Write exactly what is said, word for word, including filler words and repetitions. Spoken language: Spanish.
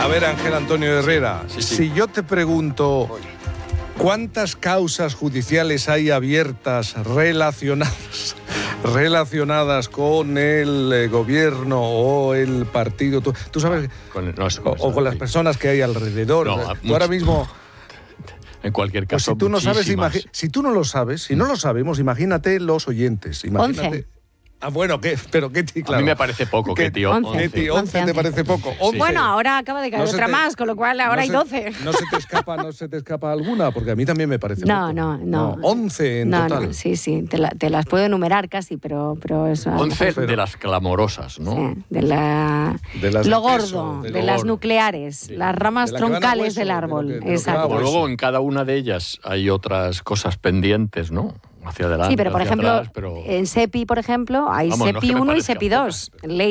A ver, Ángel Antonio Herrera, Sí, sí. si yo te pregunto cuántas causas judiciales hay abiertas relacionadas, relacionadas con el eh, gobierno o el partido, tú, tú sabes, Con, no, o, o con las personas que hay alrededor. No, tú mucho. ahora mismo... En cualquier Pues caso, si tú no sabes, muchísimas. imagi- si tú no lo sabes, si no lo sabemos, imagínate los oyentes. Imagínate. Once. Ah, bueno, ¿qué? Pero Ketty, claro. A mí me parece poco, ¿Qué? Ketty. Once. Ketty, Once, once te once. parece poco. Once. Bueno, ahora acaba de caer No se otra te- más, con lo cual ahora no hay se- doce. No se te escapa, no se te escapa alguna, porque a mí también me parece No, poco. no, no. once en no, total. No, sí, sí, te, la- te las puedo enumerar casi, pero, pero eso... Once Pero- de las clamorosas, ¿no? Sí, de la, De las lo de queso, gordo, de de, lo las gordo. nucleares, Sí. las ramas De la que van a troncales hueso, del de lo árbol. que- de lo que va a Exacto. Pero hueso. luego en cada una de ellas hay otras cosas pendientes, ¿no? Hacia adelante, Sí, pero por hacia ejemplo, atrás, pero... en SEPI, por ejemplo, hay Vamos, no es SEPI que me uno y parezcan SEPI dos. pocas. Ley